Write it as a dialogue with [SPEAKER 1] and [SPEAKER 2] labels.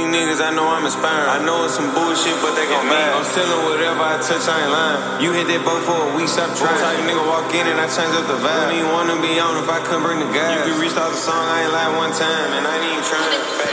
[SPEAKER 1] niggas, I know I'm inspiring. I know it's some bullshit, but they gon' mad. I'm selling whatever I touch, I ain't lying. You hit that boat for a week, stop trying. Type nigga walk in and I change up the vibe. Don't even wanna be on if I couldn't bring the gas. You can restart the song, I ain't lied one time, and I ain't even trying.